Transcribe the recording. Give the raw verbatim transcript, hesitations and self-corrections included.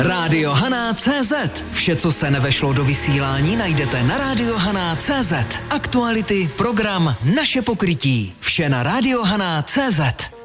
Rádio Haná tečka cé zet. Vše, co se nevešlo do vysílání, najdete na Radio Haná tečka cé zet. Aktuality, program, naše pokrytí. Vše na Radio Haná tečka cé zet.